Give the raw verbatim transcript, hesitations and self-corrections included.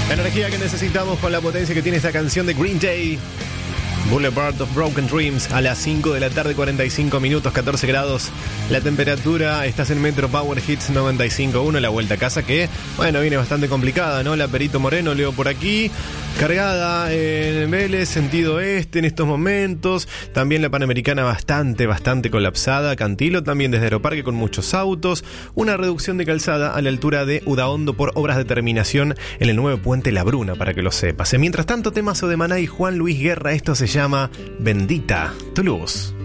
La energía que necesitamos con la potencia que tiene esta canción de Green Day, Boulevard of Broken Dreams, a las cinco de la tarde, cuarenta y cinco minutos, catorce grados. La temperatura, estás en Metro Power Hits noventa y cinco punto uno, la vuelta a casa que, bueno, viene bastante complicada, ¿no? La Perito Moreno, leo por aquí, cargada en Vélez, sentido este en estos momentos. También la Panamericana bastante, bastante colapsada. Cantilo también desde Aeroparque con muchos autos. Una reducción de calzada a la altura de Udaondo por obras de terminación en el nuevo puente La Bruna, para que lo sepas. Mientras tanto, temazo de Maná y Juan Luis Guerra, esto se llama Bendita tu luz.